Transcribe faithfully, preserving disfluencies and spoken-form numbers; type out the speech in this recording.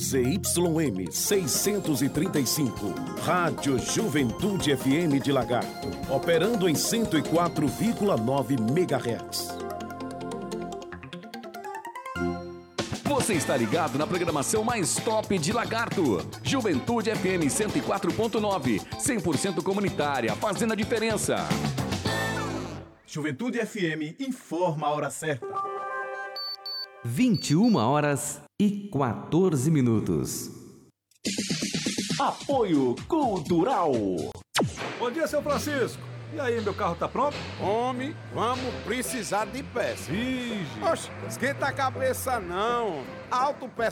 Z Y M seiscentos e trinta e cinco, Rádio Juventude F M de Lagarto, operando em cento e quatro vírgula nove megahertz. Você está ligado na programação mais top de Lagarto. Juventude F M cento e quatro ponto nove, cem por cento comunitária, fazendo a diferença. Juventude F M informa a hora certa. vinte e uma horas e quatorze minutos. Apoio Cultural. Bom dia, seu Francisco. E aí, meu carro tá pronto? Homem, vamos precisar de peça. Vige. Oxe, esquenta a cabeça não. Autopeça